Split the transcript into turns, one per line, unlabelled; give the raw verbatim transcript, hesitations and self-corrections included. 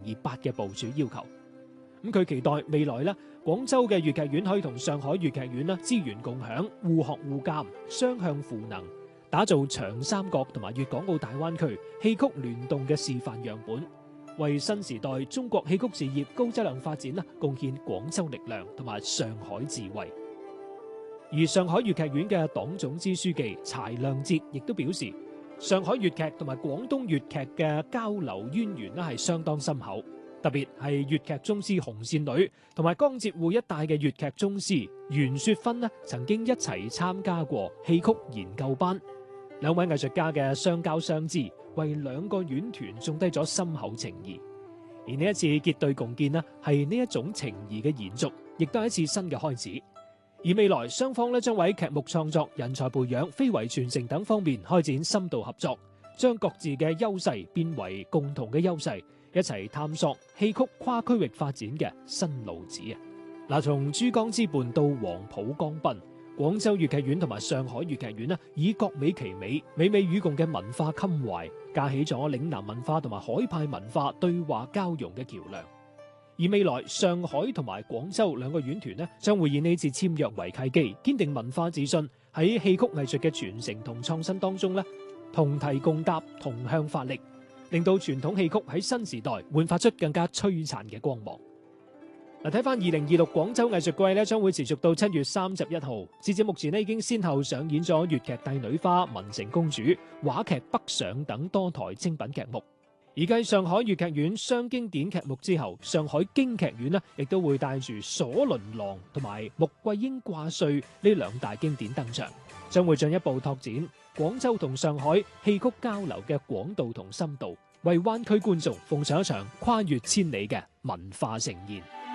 而八嘅部署要求。咁佢期待未來咧，廣州嘅粵劇院可以同上海粵劇院咧資源共享、互學互鑒、雙向賦能，打造長三角同埋粵港澳大灣區戲曲聯動嘅示範樣本，為新時代中國戲曲事業高質量發展啦貢獻廣州力量同埋上海智慧。而上海粵劇院嘅黨總支書記柴亮節亦都表示，上海粵劇同埋廣東粵劇嘅交流淵源咧係相當深厚，特別係粵劇宗師紅線女同埋江浙滬一帶嘅粵劇宗師袁雪芬咧曾經一齊參加過戲曲研究班，兩位藝術家嘅相交相知，為兩個院團種低咗深厚情誼。而呢一次結對共建咧，係呢一種情誼嘅延續，亦都係一次新嘅開始。而未來雙方咧將喺劇目創作、人才培養、非遺傳承等方面開展深度合作，將各自嘅優勢變為共同嘅優勢，一齊探索戲曲跨區域發展嘅新路子啊！嗱，從珠江之畔到黃埔江濱，廣州粵劇院同埋上海粵劇院咧，以各美其美、美美與共嘅文化襟懷，架起咗嶺南文化同埋海派文化對話交融嘅橋梁。而未來上海同埋廣州兩個院團咧，將會以呢次簽約為契機，堅定文化自信，喺戲曲藝術嘅傳承同創新當中咧，同提共搭，同向發力，令到傳統戲曲喺新時代煥發出更加璀璨嘅光芒。嗱，睇翻二零二六廣州藝術季咧，將會持續到七月三十一號。截至目前咧，已經先後上演咗粵劇《帝女花》、《文成公主》、話劇《北上》等多台精品劇目。而繼上海粵劇院雙經典劇目之後，上海京劇院呢亦都會帶住《鎖麟囊》同埋《穆桂英掛帥》呢兩大經典登場，將會進一步拓展廣州同上海戲曲交流嘅廣度同深度，為灣區觀眾奉上一場跨越千里嘅文化盛宴。